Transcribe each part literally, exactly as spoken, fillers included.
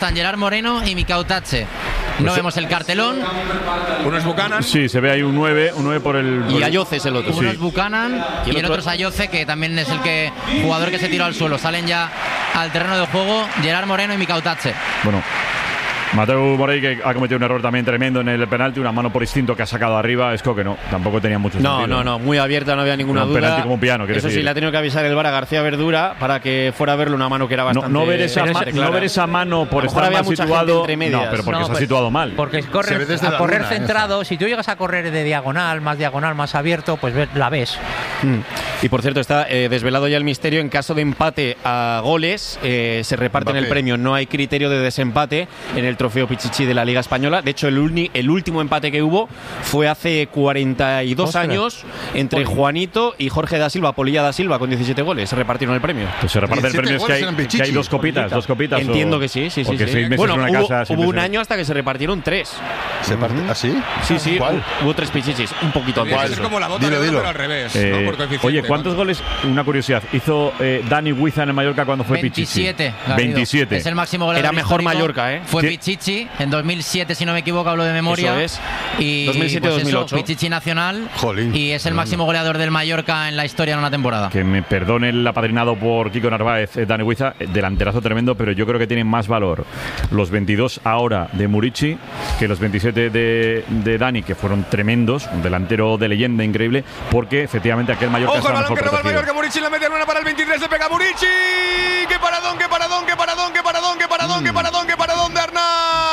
están Gerard Moreno y Mikau Tatche. No pues vemos el cartelón. Uno es Buchanan. Sí, se ve ahí un nueve, un nueve por el... Por y Ayoce es el otro. Uno sí. es Buchanan y el, y el otro es Ayoce, que también es el que jugador que se tiró al suelo. Salen ya al terreno de juego Gerard Moreno y Mikau Tatche. Bueno, Mateu Morey, que ha cometido un error también tremendo en el penalti, una mano por instinto que ha sacado arriba. Es que no, tampoco tenía mucho no, sentido. No, no, no, muy abierta, no había ninguna un duda. Penalti como un piano, Eso decir. sí, le ha tenido que avisar el V A R a García Verdura para que fuera a verle una mano que era bastante... No, no, ver, esa ma- no ver esa mano por estar mal situado. No, pero porque no, se ha situado mal. Porque corre, a correr luna, centrado, esa. Si tú llegas a correr de diagonal, más diagonal, más abierto, pues la ves. Mm. Y por cierto, está eh, desvelado ya el misterio. En caso de empate a goles, eh, se reparten Mbappé. El premio. No hay criterio de desempate en el trofeo Pichichi de la Liga Española. De hecho, el, uni, el último empate que hubo fue hace cuarenta y dos Ostras. años entre Juanito y Jorge da Silva, Polilla da Silva, con diecisiete goles. Se repartieron el premio. Pues se reparte el premio, es que hay, que hay dos copitas, dos copitas. Entiendo o, que sí, sí, sí. sí. sí. Bueno, una hubo, casa, hubo un año hasta que se repartieron tres. ¿Se parte uh-huh. así? Sí, sí. ¿Cuál? Hubo tres pichichis, un poquito antes. Es como la bota dilo, de dilo. pero al revés. Eh, ¿no? Por coeficiente, oye, ¿cuántos ¿no? goles? Una curiosidad. Hizo eh, Dani Huiza en el Mallorca cuando fue veintisiete, Pichichi. veintisiete. Es el máximo goleador. Era mejor histórico. Mallorca, ¿eh? Fue ¿Qué? Pichichi en dos mil siete, si no me equivoco, hablo de memoria. Eso es. Y dos mil siete pues dos mil ocho. Eso, Pichichi nacional. Jolín. Y es el máximo goleador del Mallorca en la historia en una temporada. Que me perdone el apadrinado por Kiko Narváez, eh, Dani Huiza, eh, delanterazo tremendo, pero yo creo que tienen más valor los veintidós ahora de Murici que los veintisiete de, de Dani, que fueron tremendos, un delantero de leyenda increíble, porque efectivamente aquel Mallorca Ojo, el estaba balón mejor que roba el protegido. Mallorca, Murici la media luna para el veintitrés, le pega Murici. ¡Qué paradón, qué paradón, qué paradón, qué paradón, qué paradón, qué paradón, qué paradón de Arnau!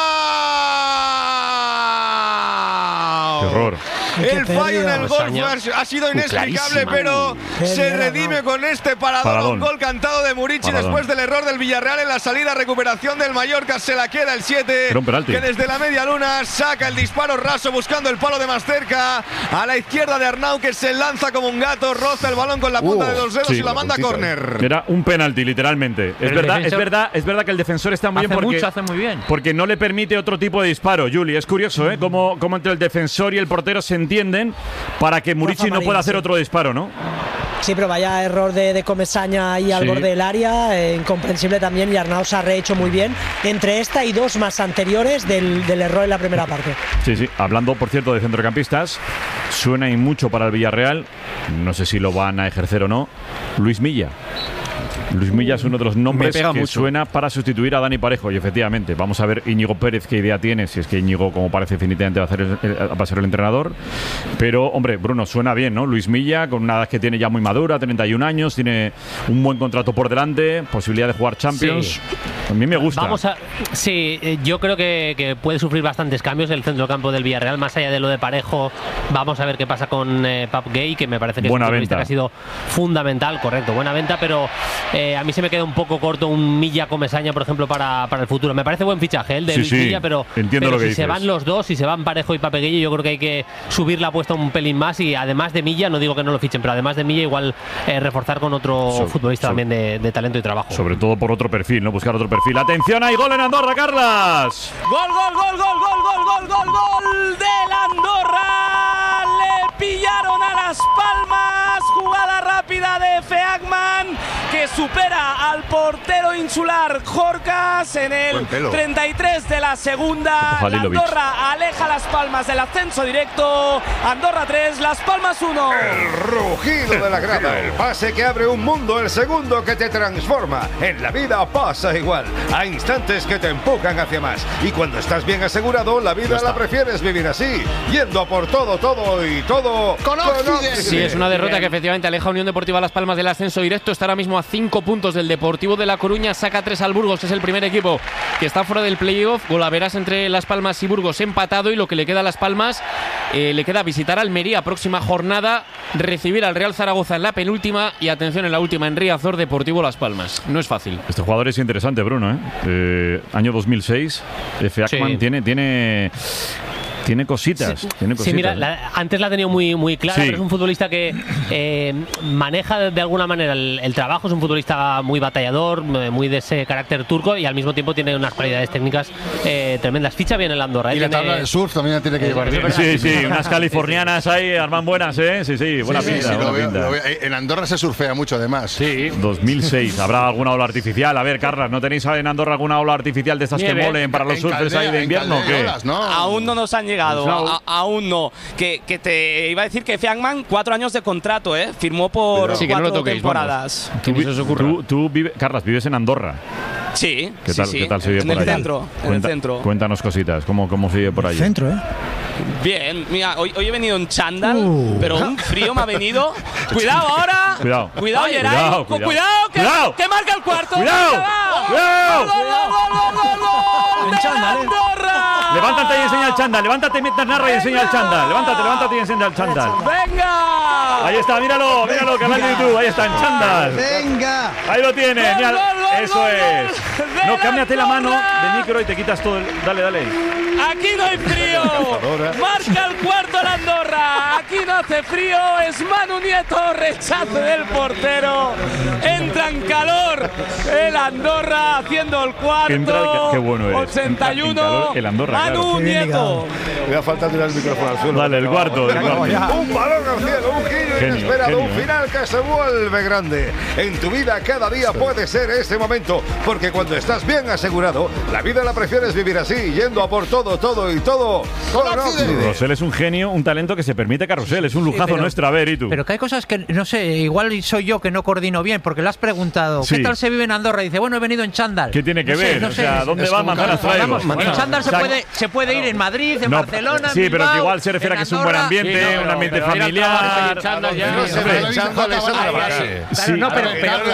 ¡Qué horror! El fallo en el gol fue, ha sido inexplicable, pero se redime con este paradón. paradón. Un gol cantado de Murici paradón. Después del error del Villarreal en la salida. Recuperación del Mallorca, se la queda el siete, que desde la media luna saca el disparo raso buscando el palo de más cerca. A la izquierda de Arnau, que se lanza como un gato, roza el balón con la punta uh, de los dedos sí, y la manda a córner. Era un penalti, literalmente. Es verdad, es verdad, es verdad que el defensor está muy hace bien porque, mucho, hace muy bien porque no le permite otro tipo de disparo, Juli. Es curioso, ¿eh? Cómo, cómo entre el defensor y el portero se entienden para que Murici no pueda hacer otro disparo, ¿no? Sí, pero vaya error de, de Comesaña ahí al sí. borde del área, eh, incomprensible también, y Arnau se ha rehecho muy bien entre esta y dos más anteriores del, del error en la primera parte. Sí, sí, hablando por cierto de centrocampistas, suena y mucho para el Villarreal, no sé si lo van a ejercer o no, Luis Milla. Luis Milla es uno de los nombres que mucho. suena para sustituir a Dani Parejo, y efectivamente, vamos a ver Íñigo Pérez qué idea tiene, si es que Íñigo, como parece, definitivamente va a, hacer el, va a ser el entrenador. Pero, hombre, Bruno, suena bien, ¿no? Luis Milla, con una edad que tiene ya muy madura, treinta y un años, tiene un buen contrato por delante, posibilidad de jugar Champions. Sí. A mí me gusta. Vamos a, sí, yo creo que, que puede sufrir bastantes cambios el centrocampo del Villarreal, más allá de lo de Parejo. Vamos a ver qué pasa con eh, Pap Gay, que me parece que buena es un venta. que ha sido fundamental, correcto, buena venta, pero Eh, a mí se me queda un poco corto un Milla Comesaña, por ejemplo, para, para el futuro. Me parece buen fichaje el de sí, Luis sí, Milla, pero, pero lo que si dices. se van los dos, si se van Parejo y Papeguillo, yo creo que hay que subir la apuesta un pelín más, y además de Milla, no digo que no lo fichen, pero además de Milla igual eh, reforzar con otro so, futbolista so, también de, de talento y trabajo. Sobre todo por otro perfil, ¿no? Buscar otro perfil. ¡Atención! ¡Hay gol en Andorra, Carlas! ¡Gol, gol, gol, gol, gol, gol, gol, gol, gol del Andorra! Le pillaron a Las Palmas, jugada rápida de Feagman, que supera al portero insular Jorcas en el treinta y tres de la segunda. La Andorra aleja a Las Palmas del ascenso directo. Andorra tres, Las Palmas uno. El rugido de la grada, el pase que abre un mundo, el segundo que te transforma. En la vida pasa igual. Hay instantes que te empujan hacia más. Y cuando estás bien asegurado, la vida la prefieres vivir así, yendo a por todo, todo y todo con Oxide. Sí, es una derrota que efectivamente aleja a Unión Deportiva Las Palmas del ascenso directo. Está ahora mismo a cinco puntos del Deportivo de La Coruña, saca tres al Burgos, es el primer equipo que está fuera del playoff. Golaveras entre Las Palmas y Burgos empatado, y lo que le queda a Las Palmas, eh, le queda visitar Almería próxima jornada, recibir al Real Zaragoza en la penúltima y, atención, en la última en Riazor, Deportivo Las Palmas. No es fácil. Este jugador es interesante, Bruno, ¿eh? eh año dos mil seis, F. Ackman sí. tiene... tiene Tiene cositas. Sí, tiene cositas. Sí, mira, la, antes la ha tenido muy, muy clara, sí. pero es un futbolista que eh, maneja de, de alguna manera el, el trabajo, es un futbolista muy batallador, muy de ese carácter turco y al mismo tiempo tiene unas cualidades técnicas eh, tremendas. Ficha bien el Andorra. ¿eh? Y la tiene, tabla de surf también la tiene que llevar bien. Sí, sí, unas californianas ahí, arman buenas, ¿eh? Sí, sí, buena sí, pinta. Sí, buena lo veo, pinta. lo veo. En Andorra se surfea mucho, además. Sí, dos mil seis. ¿Habrá alguna ola artificial? A ver, Carlas, ¿no tenéis en Andorra alguna ola artificial de estas Nieve. que molen para los surfers ahí de invierno o qué? Olas, ¿no? Aún no nos han llegado, a, aún no. Que, que te iba a decir que Feagman, cuatro años de contrato, ¿eh? Firmó por sí, cuatro no lo toquéis, temporadas. ¿Tú, tú, tú vive, Carlas, vives en Andorra. Sí, ¿Qué tal, sí, sí. ¿qué tal se vive en por el allá? centro, en Cuenta, el centro. Cuéntanos cositas, ¿cómo, cómo se vive por allá? Centro, ¿eh? Bien, mira, hoy, hoy he venido en chándal, uh. pero un frío me ha venido. Cuidado ahora. Cuidado. Cuidado, Geray. Cuidado, cuidado. Cuidado, que, cuidado. que marca el cuarto. Cuidado. Cuidado. ¡Gol, gol, gol, gol, gol! En chándal, ¿eh? Andorra. Levántate y enseña el chándal. Levántate mientras narra y enseña el chándal. Levántate, levántate y enseña el chándal. ¡Venga! Ahí está, míralo, míralo, canal de YouTube. Ahí está en chándal. ¡Venga! Ahí lo tiene. Gol, Mira, gol, gol, eso gol, es. gol No, cámbiate la mano Andorra. de micro y te quitas todo el… Dale, dale. Aquí no hay frío. Marca el cuarto la Andorra. Aquí no hace frío. Es Manu Nieto. Rechace del portero. Entra en calor el Andorra haciendo el cuarto. Entra, qué bueno es. ochenta y uno. Entra en calor el Andorra, Manu claro. Nieto. Me ha faltado tirar el micrófono al suelo. Dale, el cuarto. El cuarto. Un balón al cielo, un giro Genio, inesperado, genio, un eh. final que se vuelve grande. En tu vida cada día puede ser ese momento, porque cuando estás bien asegurado, la vida la prefieres vivir así, yendo a por todo, todo y todo con Oxide. Rosell es un genio, un talento que se permite Carrusel, es un lujazo sí, pero, nuestro. A ver, ¿y tú? Pero que hay cosas que, no sé, igual soy yo que no coordino bien, porque le has preguntado, sí. ¿qué tal se vive en Andorra? Y dice, bueno, he venido en chándal. ¿Qué tiene que no ver? Sé, no o sé, sea, ¿dónde vas? Manzanas traigo. En chándal se puede, se puede ir en Madrid, en no, Barcelona, sí, en pero Bilbao, que igual se refiere a que es un buen ambiente, sí, no, un ambiente pero familiar. Claro, no, pero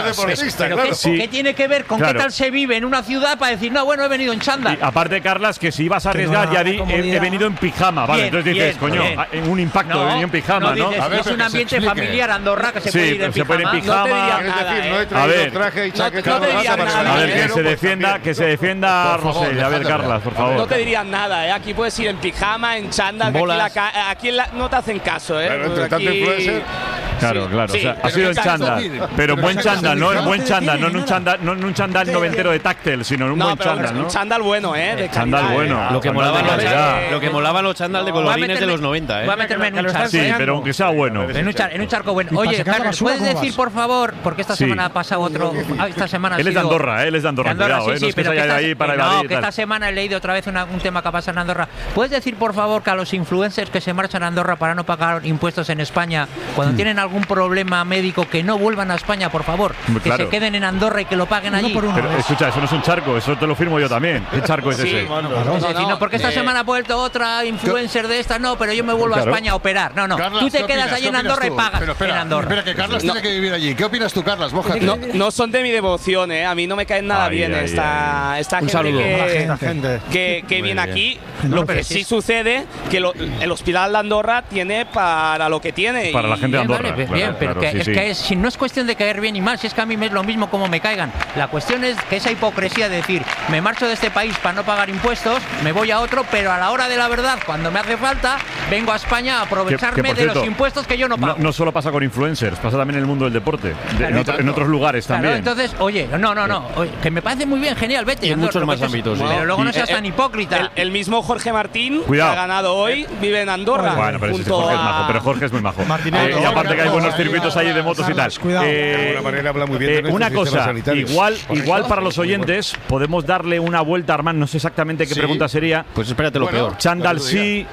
¿qué tiene que ver con qué tal se vive en una ciudad para decir, no, bueno, he venido en chándal? Aparte, Carlas, que si ibas a arriesgar, ya di, he, he venido en pijama, vale, bien, entonces dices, bien, coño, bien. un impacto, no, he venido en pijama, no, ¿no? Dices, a ver, es un ambiente familiar Andorra que se sí, puede ir en se pijama. puede ir en pijama. No te diría es nada, decir, no he eh. traído traje y chaqueta. No te diría nada. A ver, que se defienda, que se defienda Rosell. A ver, Carlas, por favor. No te dirían nada, ¿eh? Aquí puedes ir en pijama, en chándal, que aquí, la, aquí la, no te hacen caso, ¿eh? Pero entre tanto influencer… Claro, sí, claro. Sí, o sea, ha sido en chándal. Pero buen chándal, ¿no? En buen chándal, no en un chándal, no en un chándal noventero de táctil, sino en un no, buen pero chándal, ¿no? Un chándal bueno, ¿eh? De chándal bueno. Lo que molaban los chándal, lo que molaban los chándal de colorines de los noventa, ¿eh? Voy a meterme en un charco. Sí, pero aunque sea bueno. En un, char, en un charco bueno. Oye, Carlos, ¿puedes decir, por favor, porque esta sí. semana ha pasado otro… Ah, esta semana ha él es de Andorra, ¿eh? Él es de Andorra, Andorra cuidado, sí, ¿eh? Sí, no es que se haya de ahí para No, evadir que esta semana he leído otra vez una, un tema que pasa en Andorra. ¿Puedes decir, por favor, que a los influencers que se marchan a Andorra para no pagar impuestos en España, cuando mm. tienen algún problema médico, que no vuelvan a España, por favor? Que claro. se queden en Andorra y que lo paguen allí. Uno Pero, escucha, eso no es un charco, eso te lo firmo yo también. ¿Qué charco es sí, ese? Bueno, no, no, no, no, porque esta eh, semana ha vuelto otra influencer de esta, no, pero yo me vuelvo claro. a España a operar. No, no, Carlas, tú te quedas allí en Andorra tú? y pagas pero espera, en Andorra. Espera, que Carlas no. tiene que vivir allí. ¿Qué opinas tú, Carlas? No, no son de mi devoción, ¿eh? A mí no me caen nada ay, bien ay, esta, ay. esta un gente saludo. que, gente. que, que viene bien. aquí. Lo que sí sucede que lo, el hospital de Andorra tiene para lo que tiene. Para y, la gente de Andorra. Vale, claro, bien, pero claro, que, sí, es sí. que es, si no es cuestión de caer bien y mal, si es que a mí me es lo mismo como me caigan. La cuestión es que esa hipocresía de decir, me marcho de este país para no pagar impuestos, me voy a otro, pero a la hora de la verdad, cuando me hace falta, vengo a España a aprovecharme que, que, de cierto, los impuestos que yo no pago. No, no solo pasa con influencers, pasa también en el mundo del deporte, de, claro, en, otro, en otros lugares claro, también. Entonces, oye, no, no, no, oye, que me parece muy bien, genial, vete. Y en muchos más ámbitos. Pero sí. luego no seas el, tan hipócrita. El, el mismo Jorge Martín, Cuidado. que ha ganado hoy, vive en Andorra. Bueno, pero ese Jorge a... es majo, pero Jorge es muy majo. Eh, y aparte que hay buenos circuitos ahí de motos y tal. Cuidado. Eh, de alguna manera habla muy bien eh, de una cosa, sanitarios. igual, igual para los oyentes, podemos darle una vuelta, Armand, no sé exactamente qué sí. pregunta sería. Pues espérate lo bueno, peor. Chándal sí.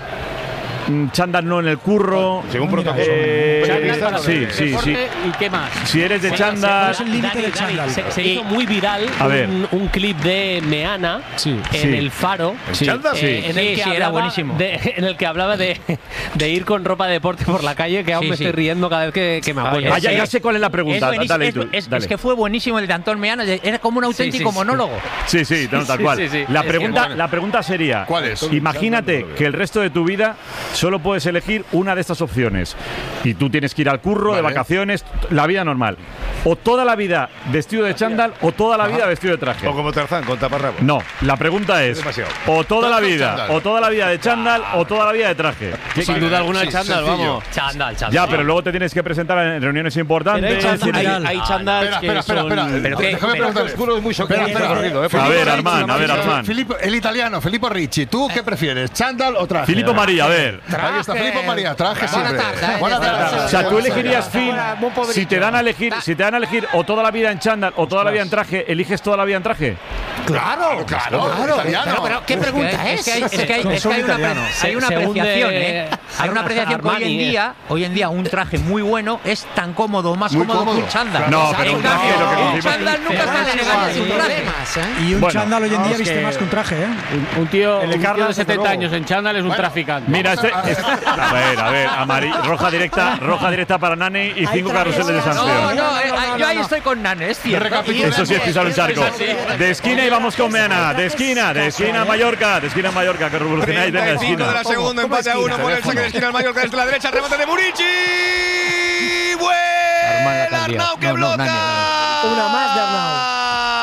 Chándal no en el curro. Según protocolo. Eh, sí, sí, sí. ¿Y qué más? Si eres de chándal. Se, se hizo muy viral A ver. un, un clip de Meana Sí. en Sí. el Faro. Sí. chándal? eh, en, el Sí, que sí, era hablaba buenísimo. de- en el que hablaba de, de ir con ropa de deporte por la calle, que aún Sí, me sí. estoy riendo cada vez que, que me acuerdo. Ah, ya, ya Es- sé cuál es la pregunta. Es, buenísimo, Dale, es, tú, es- dale. es que fue buenísimo el de Antón Meana, era como un auténtico sí, sí. monólogo. Sí, sí, no, tal sí, cual. sí, sí. La, Es pregunta, que- la pregunta sería: ¿Cuál es? imagínate que el resto de tu vida Solo puedes elegir una de estas opciones. Y tú tienes que ir al curro, vale. de vacaciones, la vida normal. O toda la vida vestido de chándal o toda la vida Ajá. vestido de traje. O como Tarzán, con taparrabos. No, la pregunta es, o toda la vida, o toda la vida de chándal o toda la vida de traje. Sin duda alguna de chándal, vamos. Chándal, chándal. Ya, pero luego te tienes que presentar en reuniones importantes. Hay chándal que Espera, espera, espera. Déjame preguntar. Oscuro es muy choqueante. A ver, Armán, a ver, Armán. El italiano, Filippo Ricci, ¿tú qué prefieres? ¿Chándal o traje? Filippo María, a ver. Ahí está Filippo María, traje siempre. Buenas tardes. O sea, tú elegirías, Phil, si te dan a elegir, si te dan a elegir o toda la vida en chándal o toda la vida en traje, ¿eliges toda la vida en traje? Claro, claro, claro. Pero, pero, ¿qué pregunta es? Es que hay, es que hay, es que hay una, hay una apreciación, ¿eh? Hay una apreciación que hoy en día, hoy en día un traje muy bueno es tan cómodo, más muy cómodo, cómodo que un chándal. No, pero un traje, lo que un chándal nunca está de elegante, un traje. Y un bueno, chándal hoy en día viste más que un traje, ¿eh? Un, un tío, un tío de setenta años en chándal es un bueno, traficante. Mira, este, este, a ver, a ver, amari, roja directa, roja directa para Nane y cinco carruseles de sanción. No, no, eh, yo ahí estoy con Nane, es cierto. Eso sí es pisar un charco. De esquina y vamos con Meana, de esquina, de esquina Mallorca, de esquina Mallorca, que revolucionáis, venga, de esquina. de la segunda, empate a uno por el saque de esquina al Mallorca desde la derecha, remate de Murici. Buena Arnau que bloca. Una más de Arnau.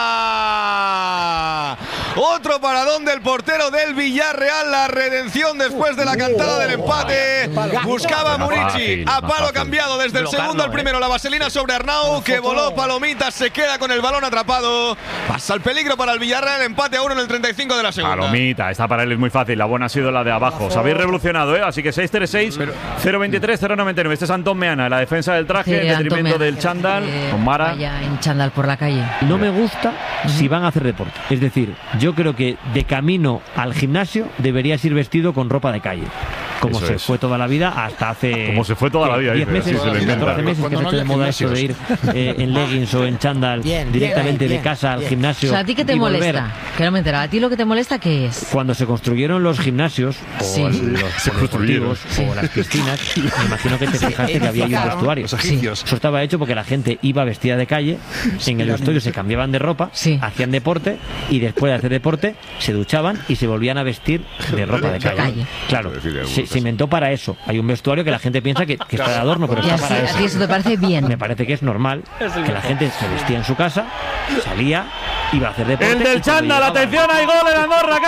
Otro paradón del portero del Villarreal, la redención después de la cantada del empate. Buscaba Murici a palo cambiado desde el segundo al primero. La vaselina sobre Arnau, que voló palomitas, se queda con el balón atrapado. Pasa el peligro para el Villarreal, empate a uno en el treinta y cinco de la segunda. Palomita, esta para él es muy fácil. La buena ha sido la de abajo. Os habéis revolucionado, ¿eh? Así que seis tres seis, cero veintitrés, cero noventa y nueve. Este es Antón Meana, la defensa del traje, en detrimento del chándal. Con Mara. Vaya en chándal por la calle. No me gusta si van a hacer deporte. Es decir, yo creo que de camino al gimnasio deberías ir vestido con ropa de calle. Como Eso se es. fue toda la vida hasta hace... Como se fue toda la vida. diez meses, catorce meses que se ha hecho de moda esto de ir eh, en leggings o en chándal bien, directamente bien, bien, de casa bien. al gimnasio. O sea, ¿a ti qué te molesta? Que no me entera. ¿A ti lo que te molesta qué es? Cuando se construyeron los gimnasios o sí. los deportivos sí. o las piscinas, me imagino que te fijaste que había ahí un vestuario. Sí. Eso estaba hecho porque la gente iba vestida de calle, en el vestuario se cambiaban de ropa, sí. hacían deporte y después de hacer deporte se duchaban y se volvían a vestir de ropa de calle. calle. Claro, se, se inventó para eso. Hay un vestuario que la gente piensa que, que está de adorno, pero está para eso. ¿A ti eso te parece bien? Me parece que es normal que la gente se vestía en su casa, salía, iba a hacer deporte. El del chándal, atención, hay gol en Andorra,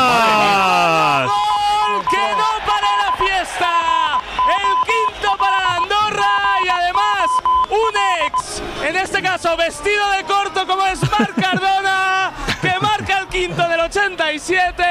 Carlas. ¡Gol! ¡Que no para la fiesta! El quinto para Andorra y además un ex, en este caso vestido de corto como es Marc Cardona, que marca el quinto del ochenta y siete.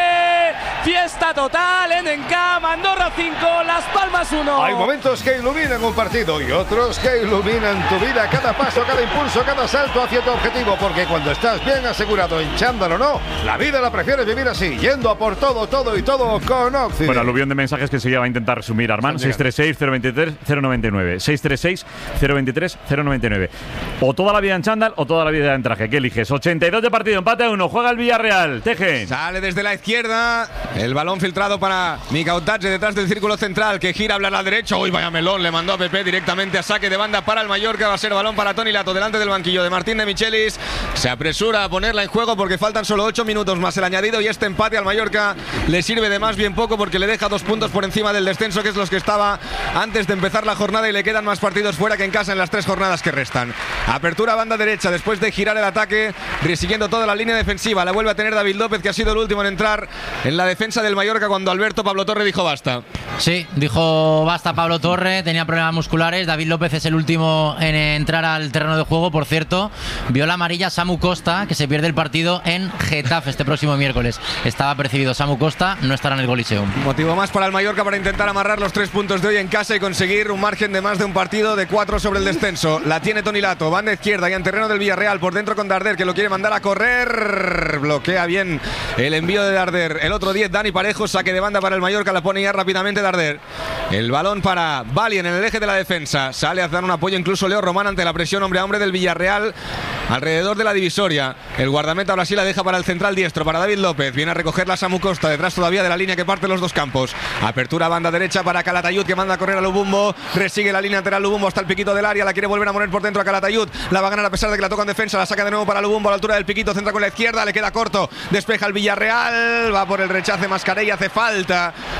Fiesta total en Encam, Andorra cinco, Las Palmas uno. Hay momentos que iluminan un partido y otros que iluminan tu vida. Cada paso, cada impulso, cada salto hacia tu objetivo. Porque cuando estás bien asegurado en chándal o no, la vida la prefieres vivir así, yendo a por todo, todo y todo con Occident. Bueno, aluvión de mensajes que enseguida va a intentar resumir Armán. seis tres seis, cero veintitrés, cero noventa y nueve. seis tres seis, cero veintitrés, cero noventa y nueve. O toda la vida en chándal o toda la vida en traje. ¿Qué eliges? ochenta y dos de partido, empate a uno. Juega el Villarreal. Tejen. Sale desde la izquierda. El balón filtrado para Mikautadze detrás del círculo central, que gira a hablar al derecho. Uy, vaya melón, le mandó a Pepe directamente a saque de banda para el Mallorca. Va a ser balón para Toni Lato delante del banquillo de Martín de Michelis. Se apresura a ponerla en juego porque faltan solo ocho minutos más el añadido y este empate al Mallorca le sirve de más bien poco porque le deja dos puntos por encima del descenso, que es los que estaba antes de empezar la jornada, y le quedan más partidos fuera que en casa en las tres jornadas que restan. Apertura banda derecha después de girar el ataque, siguiendo toda la línea defensiva. La vuelve a tener David López, que ha sido el último en entrar en la defensa del Mallorca cuando Alberto Pablo Torre dijo basta. Sí, dijo basta Pablo Torre, tenía problemas musculares. David López es el último en entrar al terreno de juego. Por cierto, vio la amarilla Samu Costa, que se pierde el partido en Getafe este próximo miércoles. Estaba percibido Samu Costa, no estará en el Coliseum. Motivo más para el Mallorca para intentar amarrar los tres puntos de hoy en casa y conseguir un margen de más de un partido de cuatro sobre el descenso. La tiene Toni Lato, banda izquierda y en terreno del Villarreal, por dentro con Darder, que lo quiere mandar a correr. Bloquea bien el envío de Darder. El otro diez, Dani Parejo, saque de banda para el Mallorca, la pone ya rápidamente Darder. El balón para Valien en el eje de la defensa. Sale a dar un apoyo incluso Leo Román ante la presión hombre a hombre del Villarreal alrededor de la divisoria. El guardameta ahora sí la deja para el central diestro, para David López. Viene a recoger la Samu Costa, detrás todavía de la línea que parte los dos campos. Apertura banda derecha para Calatayud, que manda a correr a Lubumbo. Resigue la línea lateral Lubumbo hasta el piquito del área. La quiere volver a poner por dentro a Calatayud. La va a ganar a pesar de que la toca en defensa. La saca de nuevo para Lubumbo a la altura del piquito. Centra con la izquierda, le queda corto. Despeja el Villarreal. Va por el rechace Mascarell. Hace falta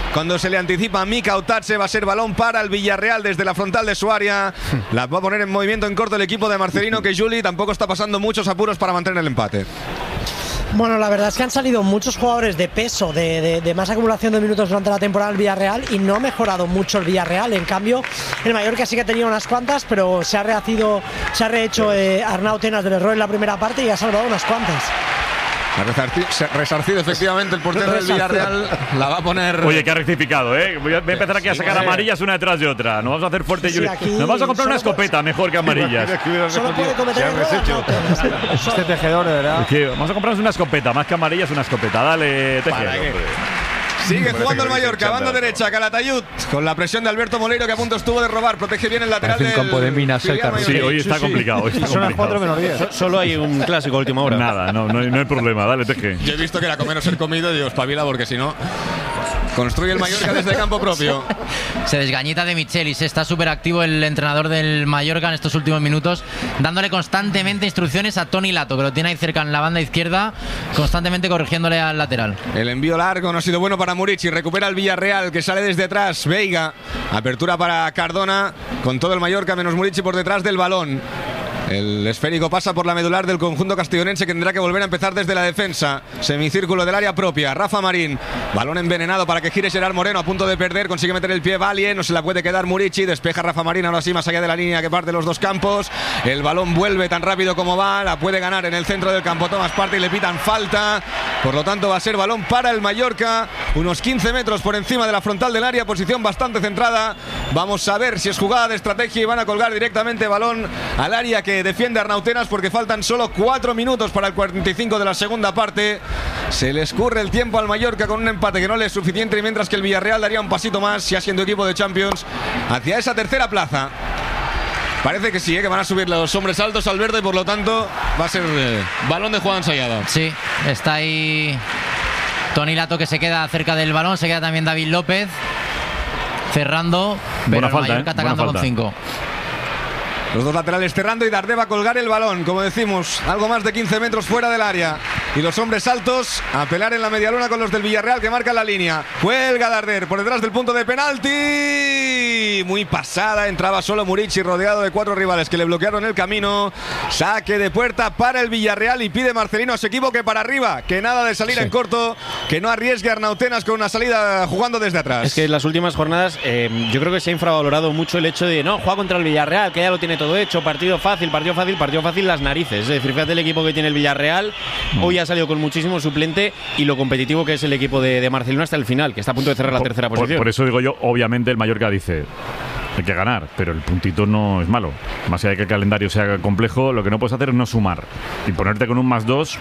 cuando se le anticipa a Mika Otatze. Va a ser balón para el Villarreal desde la frontal de su área. La va a poner en movimiento en corto el equipo de Marcelino, que Juli tampoco está pasando muchos apuros para mantener el empate. Bueno, la verdad es que han salido muchos jugadores de peso, de, de, de más acumulación de minutos durante la temporada del Villarreal, y no ha mejorado mucho el Villarreal. En cambio, el Mallorca sí que ha tenido unas cuantas, pero se ha rehacido, se ha rehecho eh, Arnau Tenas del error en la primera parte y ha salvado unas cuantas. Ha resarcido, resarcido efectivamente el portero del Villarreal. La va a poner. Oye, que ha rectificado, ¿eh? Voy a empezar aquí a sacar sí, amarillas una detrás de otra. Nos vamos a hacer fuerte. Sí, nos vamos a comprar una escopeta puede... mejor que amarillas. Solo puede cometer error. Este tejedor, de verdad. Es que vamos a comprarnos una escopeta, más que amarillas, una escopeta. Dale, tejedor. Sigue jugando el Mallorca, banda derecha, Calatayud, con la presión de Alberto Moleiro, que a punto estuvo de robar. Protege bien el lateral del campo de minas. Sí, hoy está sí, complicado. Está Son las cuatro menos diez. Solo hay un clásico a última hora. Nada, no, no, hay, no hay problema. Dale, Teje. Yo he visto que era comer o ser comido y digo, espabila, porque si no... Construye el Mallorca desde campo propio. Se desgañita de Michelis. Está súper activo el entrenador del Mallorca en estos últimos minutos, dándole constantemente instrucciones a Toni Lato, que lo tiene ahí cerca en la banda izquierda, constantemente corrigiéndole al lateral. El envío largo no ha sido bueno para Murici. Recupera el Villarreal, que sale desde atrás. Veiga. Apertura para Cardona, con todo el Mallorca menos Murici por detrás del balón. El esférico pasa por la medular del conjunto castellonense, que tendrá que volver a empezar desde la defensa. Semicírculo del área propia. Rafa Marín. Balón envenenado para que gire Gerard Moreno, a punto de perder. Consigue meter el pie Valle. No se la puede quedar Murici. Despeja Rafa Marín, ahora sí más allá de la línea que parte los dos campos. El balón vuelve tan rápido como va. La puede ganar en el centro del campo Tomás Partey y le pitan falta. Por lo tanto va a ser balón para el Mallorca. Unos quince metros por encima de la frontal del área. Posición bastante centrada. Vamos a ver si es jugada de estrategia y van a colgar directamente balón al área que defiende Arnau Tenas, porque faltan solo cuatro minutos para el cuarenta y cinco de la segunda parte. Se le escurre el tiempo al Mallorca con un empate que no le es suficiente, y mientras que el Villarreal daría un pasito más, ya siendo equipo de Champions, hacia esa tercera plaza. Parece que sí, ¿eh? Que van a subir los hombres altos al verde, y por lo tanto va a ser eh, balón de jugada ensayada. Sí, está ahí Toni Lato, que se queda cerca del balón. Se queda también David López cerrando, pero buena el falta, Mallorca ¿eh? atacando con cinco. Los dos laterales cerrando y Darder va a colgar el balón, como decimos, algo más de quince metros fuera del área. Y los hombres altos a pelar en la medialuna con los del Villarreal, que marcan la línea. Cuelga Darder por detrás del punto de penalti. Muy pasada, entraba solo Murici, rodeado de cuatro rivales que le bloquearon el camino. Saque de puerta para el Villarreal, y pide Marcelino a su equipo que para arriba, que nada de salir sí. en corto, que no arriesgue a Arnau Tenas con una salida jugando desde atrás. Es que en las últimas jornadas eh, yo creo que se ha infravalorado mucho el hecho de no, juega contra el Villarreal, que ya lo tiene todo hecho, partido fácil, partido fácil, partido fácil, las narices. Es decir, fíjate el equipo que tiene el Villarreal, mm. hoy ha salido con muchísimo suplente, y lo competitivo que es el equipo de, de Marcelino hasta el final, que está a punto de cerrar la tercera por, posición. Por eso digo yo, obviamente el Mallorca dice, hay que ganar, pero el puntito no es malo. Más allá de que el calendario sea complejo, lo que no puedes hacer es no sumar, y ponerte con un más dos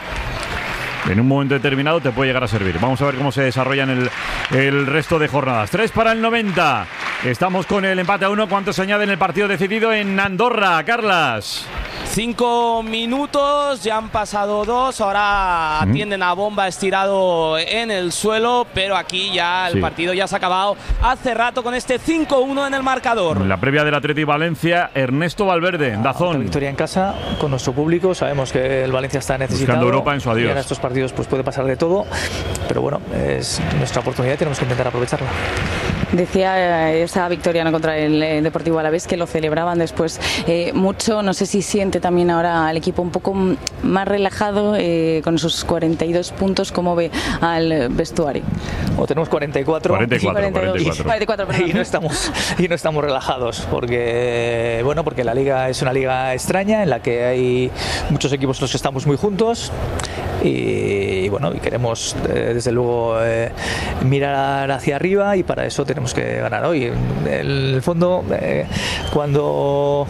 en un momento determinado te puede llegar a servir. Vamos a ver cómo se desarrollan el, el resto de jornadas. tres para el noventa. Estamos con el empate a uno. ¿Cuánto se añade en el partido decidido en Andorra, Carlas? Cinco minutos, ya han pasado dos, ahora mm. atienden a Bomba estirado en el suelo, pero aquí ya el sí. partido ya se ha acabado hace rato con este cinco uno en el marcador. La previa del Atleti Valencia, Ernesto Valverde, Dazón. Una victoria en casa con nuestro público, sabemos que el Valencia está necesitado. Buscando Europa en su adiós. Y en estos partidos pues puede pasar de todo, pero bueno, es nuestra oportunidad y tenemos que intentar aprovecharla. Decía eh, esa victoria no contra el eh, Deportivo Alavés, que lo celebraban después eh, mucho. No sé si siente también ahora al equipo un poco más relajado eh, con esos cuarenta y dos puntos. ¿Cómo ve al vestuario? O tenemos cuarenta y cuatro, cuarenta y cuatro, cuarenta y dos, cuarenta y cuatro. cuarenta y cuatro y no estamos y no estamos relajados, porque bueno, porque la liga es una liga extraña en la que hay muchos equipos los que estamos muy juntos, y, y bueno, y queremos eh, desde luego eh, mirar hacia arriba, y para eso tenemos que ganar hoy. En el fondo, eh, cuando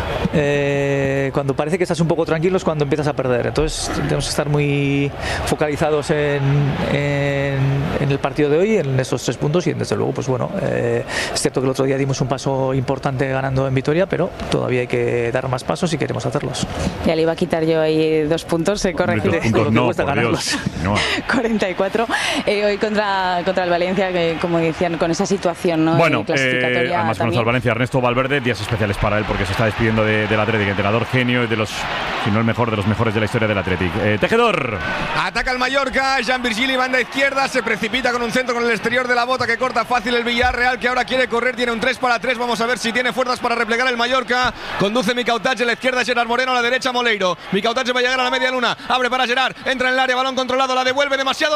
eh, cuando parece que estás un poco tranquilo es cuando empiezas a perder. Entonces tenemos que estar muy focalizados en, en, en el partido de hoy, en esos tres puntos, y desde luego, pues bueno, eh, es cierto que el otro día dimos un paso importante ganando en Vitoria, pero todavía hay que dar más pasos si queremos hacerlos. Ya le iba a quitar yo ahí dos puntos, se corregiré. No, cuesta ganarlos. No. cuarenta y cuatro eh, hoy contra, contra el Valencia, que como decían, con esa situación, ¿no? Bueno, eh, además con el Valencia, Ernesto Valverde, días especiales para él, porque se está despidiendo de, del Atlético, entrenador genio y de los si no el mejor de los mejores de la historia del Athletic. Eh, Tejedor. Ataca el Mallorca, Jean Virgili, banda izquierda, se precipita con un centro con el exterior de la bota que corta fácil el Villarreal, que ahora quiere correr, tiene un tres para tres, vamos a ver si tiene fuerzas para replegar el Mallorca. Conduce Micautache, a la izquierda Gerard Moreno, a la derecha Moleiro. Micautache va a llegar a la media luna, abre para Gerard, entra en el área, balón controlado, la devuelve demasiado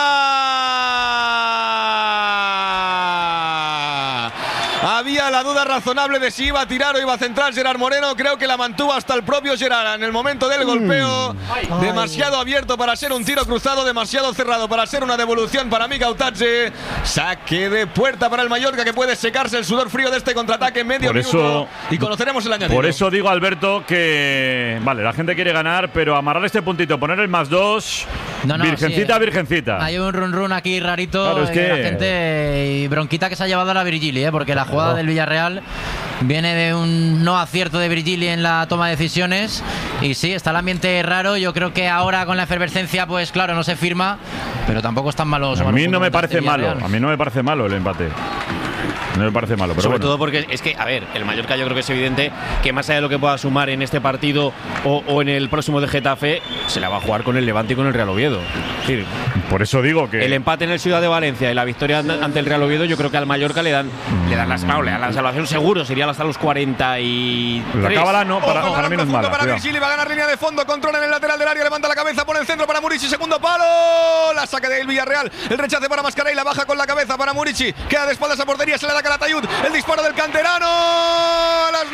larga. Había la duda razonable de si iba a tirar o iba a centrar Gerard Moreno. Creo que la mantuvo hasta el propio Gerard en el momento del golpeo. Mm. Demasiado abierto para ser un tiro cruzado, demasiado cerrado para ser una devolución para Micautache. Saque de puerta para el Mallorca, que puede secarse el sudor frío de este contraataque en medio por minuto. Eso, y conoceremos el añadido. Por eso digo, Alberto, que vale, la gente quiere ganar, pero amarrar este puntito, poner el más dos, no, no, virgencita, sí, virgencita. Hay un run run aquí rarito. Claro, es que... La gente y bronquita que se ha llevado a la Virgili, ¿eh? Porque la jugada del Villarreal viene de un no acierto de Virgili en la toma de decisiones. Y sí, está el ambiente raro. Yo creo que ahora con la efervescencia, pues claro, no se firma, pero tampoco están malos. A mí no me parece malo. A mí no me parece malo el empate. No me parece malo, pero sobre bueno. todo porque es que, a ver, el Mallorca yo creo que es evidente que más allá de lo que pueda sumar en este partido o, o en el próximo de Getafe, se la va a jugar con el Levante y con el Real Oviedo. Es decir, por eso digo que el empate en el Ciudad de Valencia y la victoria ante el Real Oviedo, yo creo que al Mallorca le dan mm. le dan la, no, le dan la salvación seguro, sería hasta los cuarenta y tres. La cábala no, para, Ojo, para mí no es mala. Para Virgili, va a ganar línea de fondo, controla en el lateral del área, levanta la cabeza, pone el centro para Murici, segundo palo, la saca del Villarreal, el rechace para Mascarell, la baja con la cabeza para Murici, queda de espaldas a portería, se le da Calatayud, el disparo del canterano a las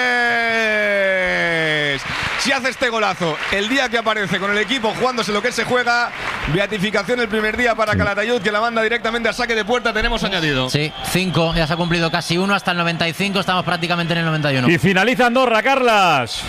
nubes. Si hace este golazo el día que aparece con el equipo jugándose lo que se juega, beatificación el primer día para Calatayud, que la manda directamente a saque de puerta. Tenemos añadido. Sí, cinco, ya se ha cumplido casi uno hasta el noventa y cinco, estamos prácticamente en el noventa y uno. Y finaliza Andorra, Carlas.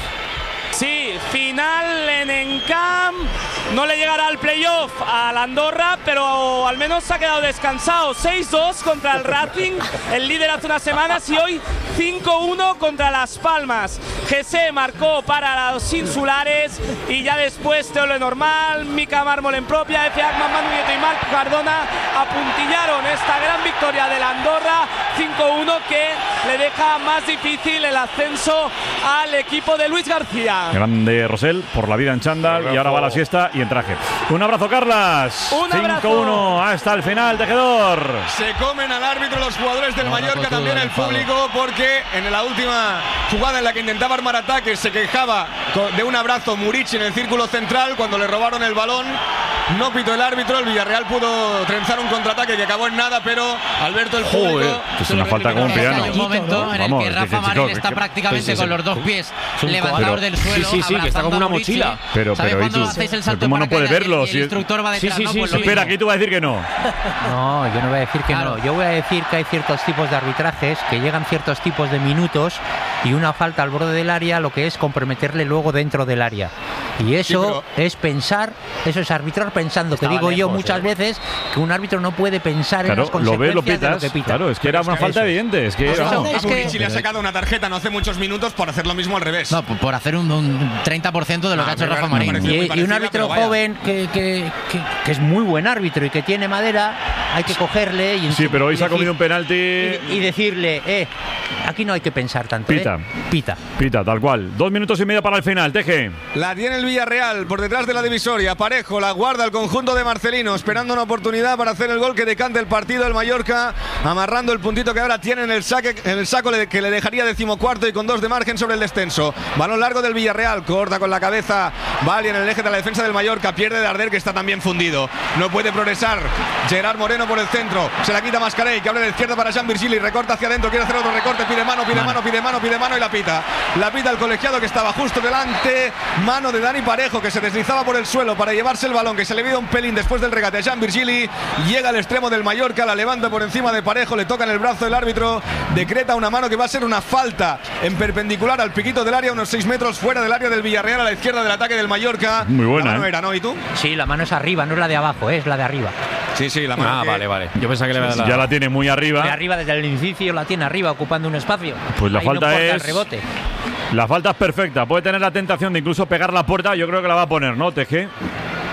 Sí, final en Encamp. No le llegará al playoff a la Andorra, pero al menos se ha quedado descansado. seis dos contra el Racing, el líder hace unas semanas, y hoy cinco uno contra Las Palmas. G C marcó para los insulares y ya después Teo Lenormand, Mica Mármol en propia, F. Agman, Manu Nieto y Marc Cardona apuntillaron esta gran victoria de la Andorra cinco uno, que le deja más difícil el ascenso al equipo de Luis García. Grande Rosell por la vida en chándal y ahora va a la siesta y en traje. Un abrazo, Carlas. cinco uno hasta el final, Tejedor. Se comen al árbitro los jugadores del Mallorca, también el público, porque en la última jugada en la que intentaba armar ataques se quejaba de un abrazo Murici en el círculo central cuando le robaron el balón. No pitó el árbitro, el Villarreal pudo trenzar un contraataque que acabó en nada, pero Alberto, el público... Joder, es una falta como un piano. Hay un momento en el que Rafa Marín está prácticamente con los dos pies levantados del suelo. Sí, sí, sí, que está como una mochila. Pero, pero, ¿y tú? ¿Cómo no puedes verlo? El instructor va detrás, sí, sí, sí, ¿no? Pues sí. Espera, aquí tú vas a decir que no. No, yo no voy a decir que claro. no. Yo voy a decir que hay ciertos tipos de arbitrajes, que llegan ciertos tipos de minutos y una falta al borde del área, lo que es comprometerle luego dentro del área. Y eso sí, pero... es pensar, eso es arbitrar pensando, que digo lejos, yo muchas eh. veces que un árbitro no puede pensar claro, en las consecuencias lo ves, lo pitas, de lo que pita. Claro, es que era una falta eso. evidente. Es que pues era, no, no. es que si le ha sacado una tarjeta no hace muchos minutos por hacer lo mismo al revés. No, por hacer un, un treinta por ciento de lo no, que ha hecho Rafa Marín. Y, y un árbitro joven que, que, que, que es muy buen árbitro y que tiene madera, hay que cogerle y sí, pero hoy se ha comido un penalti y, y decirle, eh, aquí no hay que pensar tanto. Pita. Eh. Pita. Pita, tal cual. Dos minutos y medio para el final, Teje. La tiene el Villarreal por detrás de la divisoria. Parejo, la guarda el conjunto de Marcelino, esperando una oportunidad para hacer el gol que decante el partido. El Mallorca amarrando el puntito que ahora tiene en el, saque, en el saco que le dejaría decimocuarto y con dos de margen sobre el descenso. Balón largo del Villarreal, corta con la cabeza Bali en el eje de la defensa del Mallorca, pierde Darder, que está también fundido. No puede progresar Gerard Moreno por el centro, se la quita Mascarell, que abre de izquierda para Jean Virgili, recorta hacia adentro, quiere hacer otro recorte, pide mano, pide mano, pide mano, pide mano y la pita. La pita el colegiado que estaba justo delante, mano de Dani Parejo, que se deslizaba por el suelo para llevarse el balón, que se le vio un pelín después del regate a Jean Virgili. Llega al extremo del Mallorca, la levanta por encima de Parejo, le toca en el brazo el árbitro, decreta una mano que va a ser una falta en perpendicular al piquito del área, unos seis metros fuera del área del Villarreal, a la izquierda del ataque del Mallorca. Muy buena. La mano ¿eh? era, ¿no? ¿Y tú? Sí, la mano es arriba, no es la de abajo, es la de arriba. Sí, sí, la mano. Ah, que... vale, vale. Yo pensaba que le sí, la... ya la tiene muy arriba. De arriba, desde el inicio la tiene arriba, ocupando un espacio. Pues la ahí falta no es. El rebote. La falta es perfecta. Puede tener la tentación de incluso pegar la puerta. Yo creo que la va a poner, ¿no, Teje?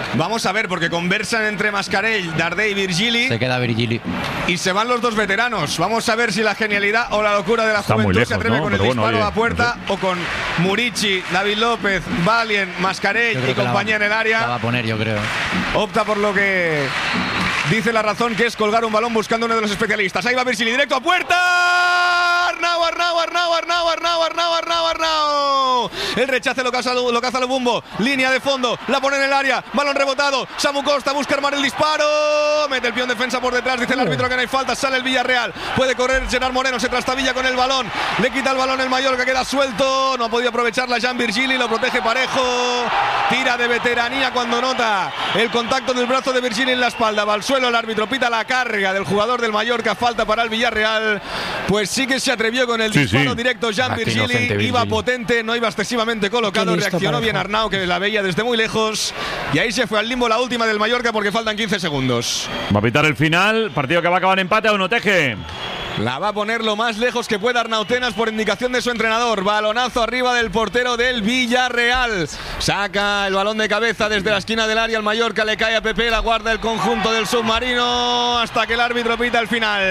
Vamos a ver, porque conversan entre Mascarell, Dardé y Virgili. Se queda Virgili. Y se van los dos veteranos. Vamos a ver si la genialidad o la locura de la Está juventud lejos, se atreve ¿no? con Pero el bueno, disparo oye, a puerta no sé. o con Murici, David López, Valien, Mascarell y compañía en el área. La va a poner, yo creo. Opta por lo que dice la razón, que es colgar un balón buscando uno de los especialistas. Ahí va Virgili, directo a puerta. Arnau, Arnau, Arnau, Arnau, Arnau, Arnau, Arnau, Arnau. El rechace lo caza, lo caza Lobumbo. Línea de fondo, la pone en el área. Balón rebotado. Samu Costa busca armar el disparo. Mete el peón defensa por detrás. Dice el árbitro que no hay falta. Sale el Villarreal. Puede correr Gerard Moreno. Se trastabilla con el balón. Le quita el balón el Mallorca. Queda suelto. No ha podido aprovecharla Jean Virgili. Lo protege Parejo. Tira de veteranía cuando nota el contacto del brazo de Virgili en la espalda. Va al suelo. El árbitro pita la carga del jugador del Mallorca. Falta para el Villarreal. Pues sí que se atrevió con el sí, disparo sí. directo Jean Virgili. Iba potente. No iba excesivamente colocado. Reaccionó bien Arnau, que la veía desde muy lejos. Y ahí se fue al limbo la última del Mallorca porque faltan quince segundos. Va a pitar el final. Partido que va a acabar en empate. ¿O no, Teje? La va a poner lo más lejos que pueda Arnau Tenas por indicación de su entrenador. Balonazo arriba del portero del Villarreal. Saca el balón de cabeza desde la esquina del área. El Mallorca le cae a Pepe. La guarda el conjunto del submarino hasta que el árbitro pita el final.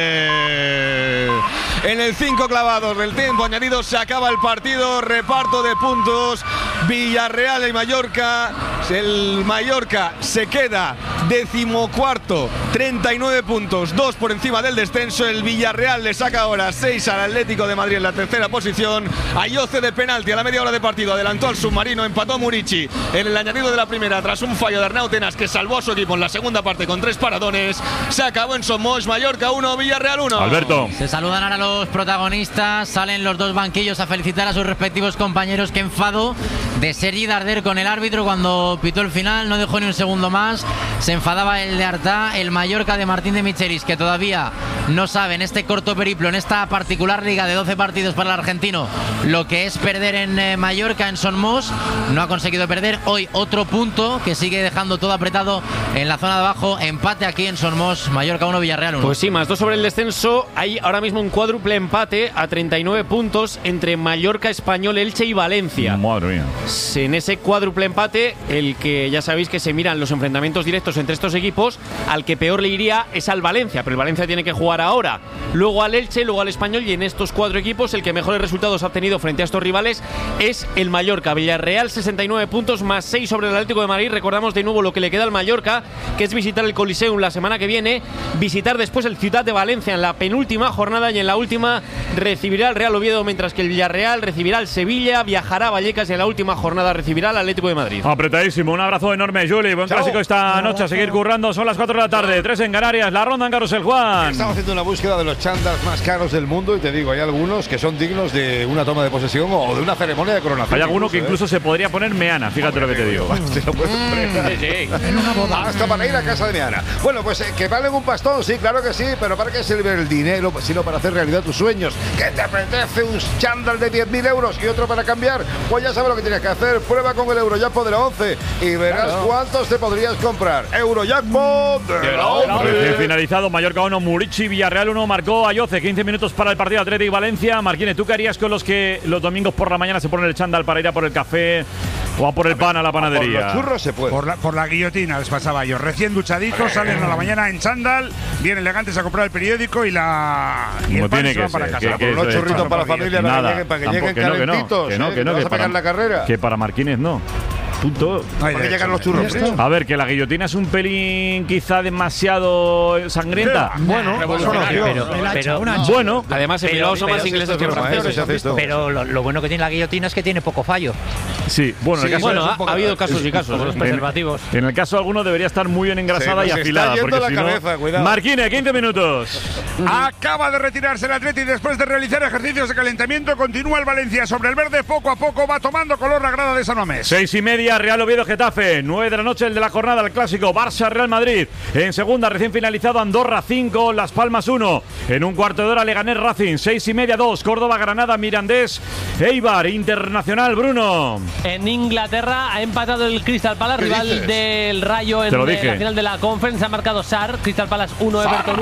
En el cinco clavados del tiempo añadido se acaba el partido. Reparto de puntos. Villarreal y Mallorca. El Mallorca se queda decimocuarto, treinta y nueve puntos, dos por encima del descenso. El Villarreal le saca ahora seis al Atlético de Madrid en la tercera posición. Ayoce de penalti a la media hora de partido. Adelantó al submarino, empató Murici en el añadido de la primera tras un fallo de Arnau Tenas que salvó a su equipo en la segunda parte con tres paradones. Se acabó en Somos. Mallorca uno, Villarreal uno. Alberto. Se saludan ahora los protagonistas. Salen los dos banquillos a felicitar a sus respectivos compañeros. Qué enfado de Sergi Darder con el árbitro cuando pitó el final. No dejó ni un segundo más. Se enfadaba el de Artá, el Mallorca de Martín de Michelis, que todavía no sabe en este corto periplo, en esta particular liga de doce partidos para el argentino, lo que es perder en eh, Mallorca, en Son Mos. No ha conseguido perder. Hoy otro punto que sigue dejando todo apretado en la zona de abajo. Empate aquí en Son Mos. Mallorca uno, Villarreal uno. Pues sí, más dos sobre el descenso. Hay ahora mismo un cuádruple empate a treinta y nueve puntos entre Mallorca, Español, Elche y Valencia. Madre mía. En ese cuádruple empate, el que ya sabéis que se miran los enfrentamientos directos entre estos equipos, al que peor le iría es al Valencia, pero el Valencia tiene que jugar ahora, luego al Elche, luego al Español, y en estos cuatro equipos el que mejores resultados ha obtenido frente a estos rivales es el Mallorca. Villarreal sesenta y nueve puntos más seis sobre el Atlético de Madrid. Recordamos de nuevo lo que le queda al Mallorca, que es visitar el Coliseum la semana que viene, visitar después el Ciudad de Valencia en la penúltima jornada, y en la última recibirá al Real Oviedo, mientras que el Villarreal recibirá al Sevilla, viajará a Vallecas y en la última jornada recibirá al Atlético de Madrid. Apretadísimo, un abrazo enorme, Juli. Buen Chao. Clásico esta Chao. noche, a seguir currando. Son las cuatro de la tarde, tres en Canarias, la ronda en Carrusel, Juan. Estamos haciendo una búsqueda de los chándals más caros del mundo y te digo, hay algunos que son dignos de una toma de posesión o de una ceremonia de coronación. Hay alguno incluso, que incluso ¿eh? se podría poner meana, fíjate Hombre, lo que te digo. Te lo puedes poner. Sí, sí. En una boda. Hasta para ir a casa de meana. Bueno, pues eh, que valen un pastón, sí, claro que sí, pero ¿para qué sirve el dinero sino para hacer realidad tus sueños? ¿Qué te apetece un chándal de diez mil euros y otro para cambiar? Pues ya sabes lo que tienes que hacer. Prueba con el Eurojackpot de la once y verás claro. cuántos te podrías comprar. Eurojackpot de la once. Recién finalizado, Mallorca uno, Murici, Villarreal uno, marcó Ayoce. quince minutos para el partido Atlético Valencia. Marquines, ¿tú qué harías con los que los domingos por la mañana se ponen el chándal para ir a por el café o a por el pan a la panadería? Por los churros se puede. Por la, por la guillotina les pasaba yo. Recién duchaditos, salen a la mañana en chándal, bien elegantes a comprar el periódico y la y el pan y se van para casa. Que, que por unos churritos para la familia para que lleguen, para que lleguen calentitos. Que no, que no, que para la carrera. Que para Marquines no. Punto. ¿Para qué llegan los churros? A ver, que la guillotina es un pelín quizá demasiado sangrienta. Bueno, pero, pero bueno. Además, en Bilbao son más ingleses que franceses. Pero lo, lo bueno que tiene la guillotina es que tiene poco fallo. Sí, bueno, en el caso bueno, ha, ha habido casos y casos. Los preservativos. En, en el caso alguno debería estar muy bien engrasada sí, y afilada. Porque la si cabeza, no, cuidado. Marquines, quince minutos. Acaba de retirarse el Atleti después de realizar ejercicios de calentamiento. Continúa el Valencia sobre el verde. Poco a poco va tomando color la grada de San Mamés. Seis y media, Real Oviedo, Getafe. nueve de la noche, el de la jornada, el clásico Barça-Real Madrid. En segunda, recién finalizado, Andorra cinco, Las Palmas uno. En un cuarto de hora, Leganés Racing. seis y media, dos. Córdoba, Granada, Mirandés, Eibar, Internacional, Bruno. En Inglaterra ha empatado el Crystal Palace, rival dices? del Rayo en la final de la Conference. Ha marcado Sarr, Crystal Palace uno, Everton uno.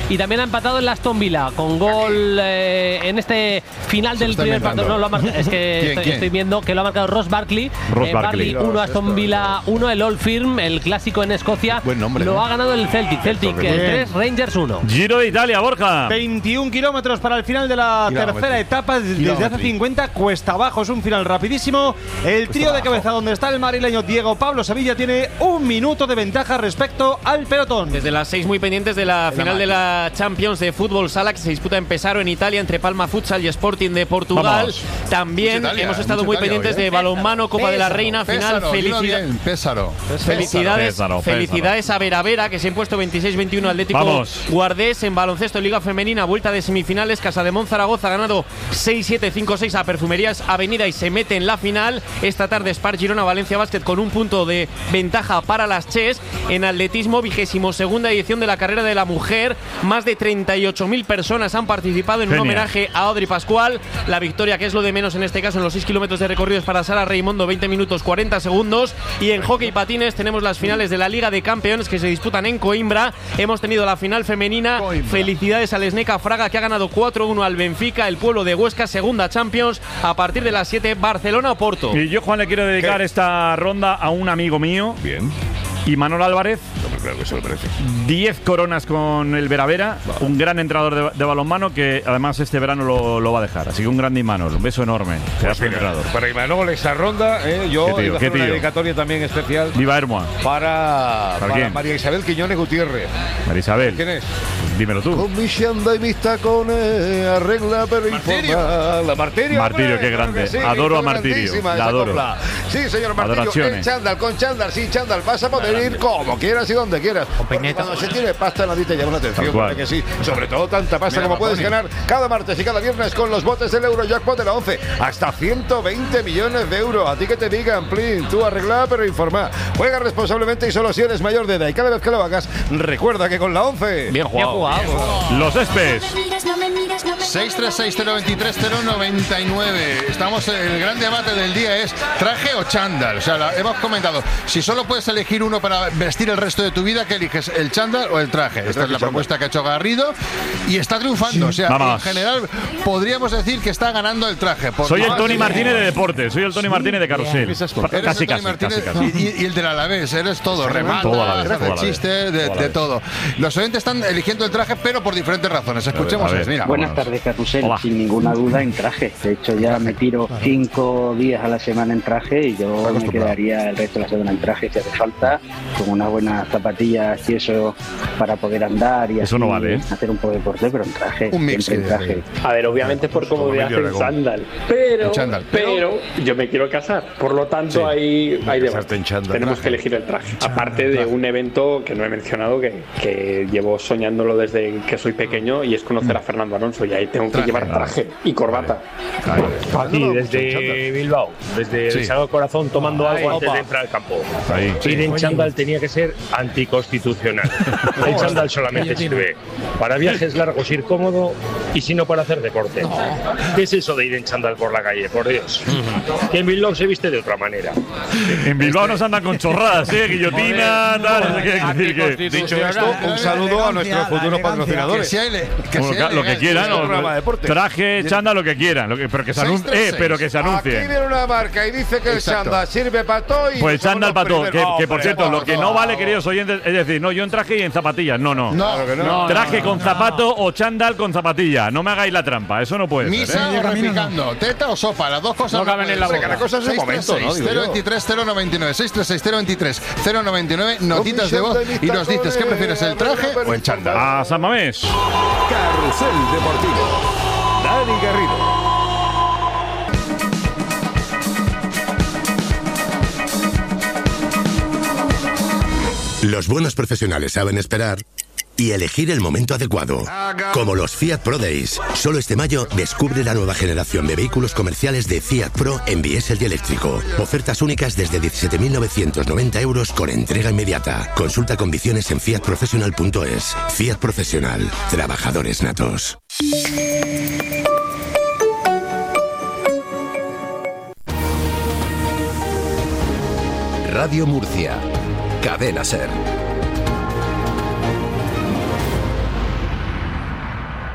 y también ha empatado el Aston Villa con gol eh, en este final del primer partido. No, lo ha marcado, es que ¿Quién, estoy, quién? estoy viendo que lo ha marcado Ross Barkley. Ross eh, Barkley. uno, Aston Villa uno, el Old Firm, el clásico en Escocia. Buen nombre, lo ¿eh? ha ganado el Celtic. Celtic tres, Rangers uno. Giro de Italia, Borja. veintiún kilómetros para el final de la Kilómetro. tercera etapa. Desde Kilómetro. hace cincuenta, cuesta abajo. Es un final rapidísimo. El trío de cabeza donde está el madrileño Diego Pablo Sevilla tiene un minuto de ventaja respecto al pelotón. Desde las seis muy pendientes de la final de la Champions de Fútbol Sala que se disputa en Pesaro, en Italia, entre Palma Futsal y Sporting de Portugal. Vamos. También Mucha Italia, hemos estado mucha muy Italia pendientes hoy, ¿eh? de balonmano, Copa de la Pésaro, Reina, final. Pésaro, dilo Felicidad- bien, Pésaro. Felicidades, Pésaro, Pésaro. felicidades a Vera Vera, que se ha impuesto veintiséis veintiuno Atlético Vamos. Guardés en baloncesto Liga Femenina, vuelta de semifinales. Casademón Zaragoza ha ganado seis siete cinco seis a Perfumerías Avenida y se mete en la final. Esta tarde Spar Girona Valencia Basket con un punto de ventaja para las Ches. En atletismo, vigésimo segunda edición de la carrera de la mujer. Más de treinta y ocho mil personas han participado en un Genial. homenaje a Audrey Pascual. La victoria, que es lo de menos en este caso, en los seis kilómetros de recorridos para Sara Raimondo, veinte minutos cuarenta segundos. Y en hockey patines tenemos las finales de la Liga de Campeones que se disputan en Coimbra. Hemos tenido la final femenina. Coimbra. Felicidades al Sneca Fraga, que ha ganado cuatro uno al Benfica, el pueblo de Huesca, segunda Champions. A partir de las siete, Barcelona o Porto. Y yo, Juan, le quiero dedicar ¿Qué? esta ronda a un amigo mío. Bien. Y Manolo Álvarez, Claro que se lo merece. diez coronas con el Veravera, un gran entrenador de, de balonmano que además este verano lo, lo va a dejar. Así que un gran Imanol, un beso enorme. Pues Pedazo de mira, entrenador. para Imanol esa ronda, eh, yo Qué tío, iba a qué hacer una tío. dedicatoria también especial Viva Hermoa. para, ¿Para para quién? María Isabel Quiñones Gutiérrez. María Isabel. ¿Quién es? Dímelo tú. Con mi chanda y mis tacones, arregla pero informa. La Martirio. Martirio, hombre, qué claro grande. que sí, Adoro a fue Martirio. grandísima La esa adoro. copla. Sí, señor Martirio. Adoraciones. El chándal, con chándal, sin chándal. Vas a poder ir como quieras y donde quieras. Porque cuando se tiene pasta, nadie te llama la atención. Tal cual. ¿Verdad que sí? Sobre todo tanta pasta Mira, como puedes Bad Bunny. ganar cada martes y cada viernes con los botes del Eurojackpot de la once. Hasta ciento veinte millones de euros. A ti que te digan, plin, tú arregla pero informa. Juega responsablemente y solo si eres mayor de edad. Y cada vez que lo hagas, recuerda que con la once. Bien jugado. Los Espes. seis tres seis cero dos tres cero nueve nueve. Estamos, el gran debate del día es traje o chándal. O sea, la- hemos comentado, si solo puedes elegir uno para vestir el resto de tu vida, ¿qué eliges? ¿El chándal o el traje? Esta es la propuesta que ha hecho Garrido y está triunfando. O sea, Vamos. en general podríamos decir que está ganando el traje. Por Soy el más Tony que- Martínez de deportes. Soy el Tony Martínez de carrusel. Eres Casi, el Tony casi, casi, Martínez casi. Y, y- y el del Alavés, eres todo, remata, Todo Alavés, hace todo Alavés. chistes, de, Todo de Alavés. todo. Los oyentes están eligiendo el traje, pero por diferentes razones. Escuchemos A ver, eso, mira. Buenas tardes, Carrusel. Hola. Sin ninguna duda en traje. De hecho, ya me tiro cinco días a la semana en traje y yo me quedaría el resto de la semana en traje si hace falta, con unas buenas zapatillas y eso para poder andar y Eso así no vale, ¿eh? hacer un poco de deporte, pero en traje. Un mix siempre en traje. A ver, obviamente por comodidad Como medio en dragón. chándal, pero, En chándal. pero yo me quiero casar, por lo tanto hay, hay casarte debate. en chándal. Tenemos que elegir el traje. Aparte de un evento que no he mencionado, que, que llevo soñándolo desde que soy pequeño y es conocer a Fernando Alonso y ahí tengo que Traje, llevar traje y corbata. Aquí, desde Bilbao, desde Sí. el Sagrado Corazón, tomando algo Ahí, antes opa. de entrar al campo. Ahí. Ir en chándal tenía que ser anticonstitucional. El chándal solamente sirve para viajes largos, ir cómodo y si no para hacer deporte. ¿Qué es eso de ir en chándal por la calle? Por Dios. Que en Bilbao se viste de otra manera. En Bilbao nos andan con chorradas, ¿eh? Guillotina, tal. No sé qué. Es decir que- Dicho esto, un saludo a nuestros futuros Que patrocinadores. sea, ele- que Bueno, sea ca- lo que elegante. quieran, es un o- programa de deporte. traje, chanda, lo que quieran, lo que- pero que se anuncie, eh, pero que se Aquí anuncie. viene una marca y dice que el Exacto. chándal sirve para todo y Pues somos chándal los para todo, que, primeros. que por Hombre, cierto, lo por que no favor. vale, queridos oyentes, es decir, no, yo en traje y en zapatillas, no, no. No, Claro que no. Traje con zapato o chándal con zapatilla, no me hagáis la trampa, eso no puede ser, Misa ¿eh? o repicando, teta o sopa, las dos cosas No caben en la pueden boca. ser. Cada cosa es un momento, ¿no? Digo cero yo. veintitrés cero noventa y nueve, seis tres seis cero veintitrés cero noventa y nueve, notitas de voz y nos dices qué prefieres, el traje o el chándal. A San Mamés. Carrusel Deportivo. Dani Garrido. Los buenos profesionales saben esperar y elegir el momento adecuado. Como los Fiat Pro Days. Solo este mayo descubre la nueva generación de vehículos comerciales de Fiat Pro en diésel y eléctrico. Ofertas únicas desde diecisiete mil novecientos noventa euros con entrega inmediata. Consulta condiciones en fiat professional punto es. Fiat Profesional. Trabajadores natos. Radio Murcia. Cadena Ser.